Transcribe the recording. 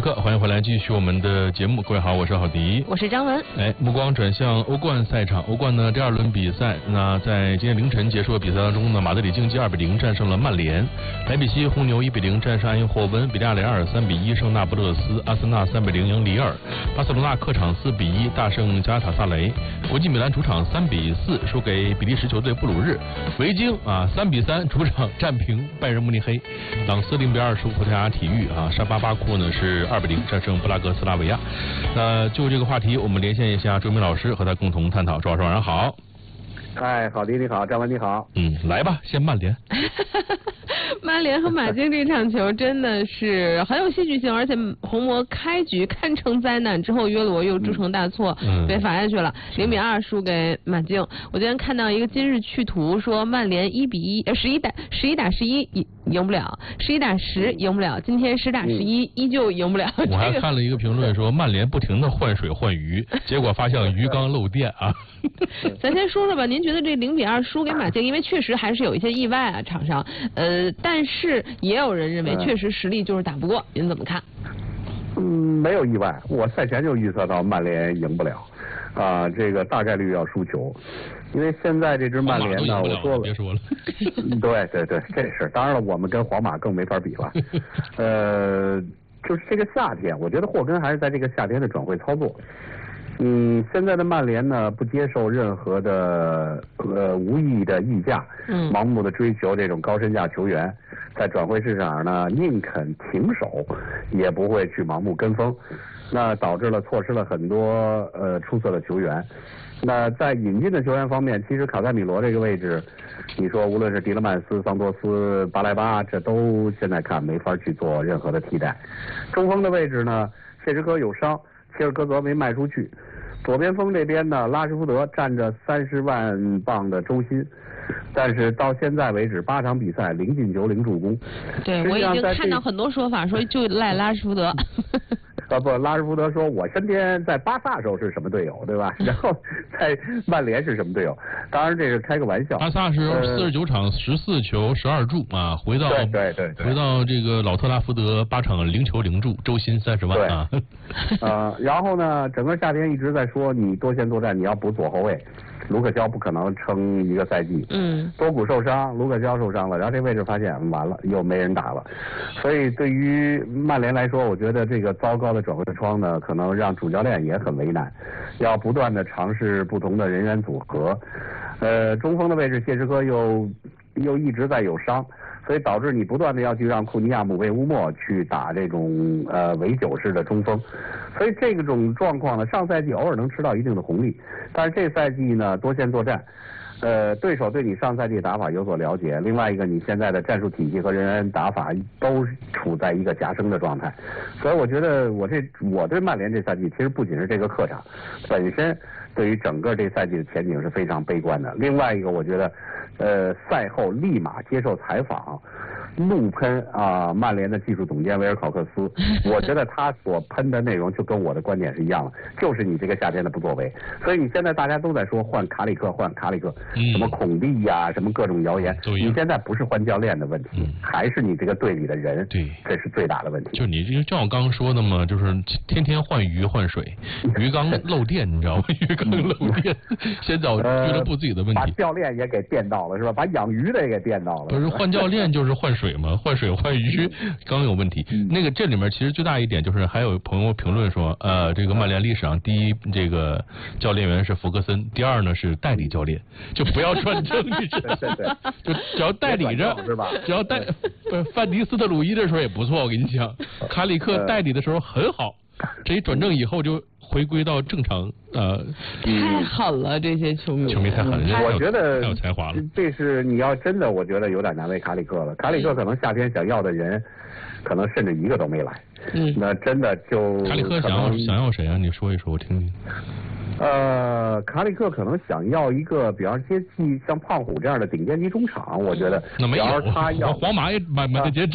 刻，欢迎回来继续我们的节目。各位好，我是郝迪， 我是张文。 目光转向欧冠赛场。欧冠呢第二轮比赛，那在今天凌晨结束的比赛当中呢，马德里竞技2-0战胜了曼联，莱比锡红牛1-0战胜埃因霍温，比利亚雷亚尔3-1胜那不勒斯，阿森纳3-0赢里尔，巴塞罗那客场4-1大胜加塔萨雷，国际米兰主场3-4输给比利时球队布鲁日，维京3-3主场战平拜仁慕尼黑，朗斯0-2输葡萄牙体育沙巴巴库呢是2-0战胜布拉格斯拉维亚。那就这个话题，我们连线一下周明老师，和他共同探讨。周老师晚上好。 嗨，郝迪你好，张文你好。 来吧，先曼联。 曼联和马竞这场球真的是很有戏剧性，而且红魔开局看成灾难之后，约罗又铸成大错，被罚下去了，0-2输给马竞。我今天看到一个今日趣图说，曼联11打11赢不了，11打10赢不了，今天10打11依旧赢不了。 我还看了一个评论说，曼联不停的换水换鱼，结果发现鱼缸漏电啊。 咱先说说吧，您觉得这0-2输给马竞，因为确实还是有一些意外啊，场上，但是也有人认为确实实力就是打不过，您怎么看？ 没有意外，我赛前就预测到曼联赢不了，这个大概率要输球，因为现在这支曼联呢，我说了， 别说了， 对，这是当然了，我们跟皇马更没法比了，就是这个夏天，我觉得霍根还是在这个夏天的转会操作。现在的曼联呢，不接受任何的无意义的溢价，盲目的追求这种高身价球员，在转会市场呢，宁肯停手，也不会去盲目跟风，那导致了错失了很多出色的球员。那在引进的球员方面，其实卡塞米罗这个位置，你说无论是迪勒曼斯、桑托斯、巴莱巴，这都现在看没法去做任何的替代。中锋的位置呢，谢什科有伤，切尔戈泽没卖出去。左边锋这边呢，拉什福德占着30万镑的周薪，但是到现在为止8场比赛0进球0助攻。 对，我已经看到很多说法说就赖拉什福德。 不，拉什福德说我身边在巴萨时候是什么队友，对吧？然后在曼联是什么队友？当然这是开个玩笑。 巴萨是49场14球12助啊，回到这个老特拉福德8场0球0助，周薪30万啊。 然后呢，整个夏天一直在说你多线作战，你要补左后卫。卢克肖不可能撑一个赛季，多古受伤，卢克肖受伤了，然后这位置发现完了，又没人打了，所以对于曼联来说，我觉得这个糟糕的转会窗呢，可能让主教练也很为难，要不断的尝试不同的人员组合，中锋的位置谢什科又一直在有伤。所以导致你不断的要去让库尼亚姆贝乌莫去打这种围9式的中锋，所以这种状况呢，上赛季偶尔能吃到一定的红利，但是这赛季呢多线作战，对手对你上赛季打法有所了解，另外一个你现在的战术体系和人员打法都处在一个夹生的状态，所以我觉得我对曼联这赛季其实不仅是这个客场，本身对于整个这赛季的前景是非常悲观的。另外一个我觉得赛后立马接受采访，怒喷曼联的技术总监维尔考克斯，我觉得他所喷的内容就跟我的观点是一样的，就是你这个夏天的不作为。所以你现在大家都在说换卡里克，什么孔蒂呀，什么各种谣言，你现在不是换教练的问题，还是你这个队里的人， 对， 这是最大的问题。 就你就像我刚刚说的嘛，就是天天换鱼换水，鱼缸漏电，你知道吗？鱼缸漏电，先找俱乐部自己的问题。 把教练也给电到了是吧？把养鱼的也给电到了。 不是换教练就是换水嘛，换水换鱼刚有问题。那个这里面其实最大一点就是还有朋友评论说，这个曼联历史上第一这个教练员是福格森，第二呢是代理教练，就不要转正，你知道吗？就只要代理着是吧？只要范迪斯特鲁伊的时候也不错，我跟你讲，卡里克代理的时候很好，这一转正以后就回归到正常。 太狠了，这些球迷太狠了， 我觉得太有才华了。 这是你要真的，我觉得有点难为卡里克了。卡里克可能夏天想要的人，可能甚至一个都没来。那真的就卡里克想要谁啊？你说一说我听听。 卡里克可能想要一个比方接近像胖虎这样的顶尖级中场，我觉得。 那没有， 他要皇马也买得截止。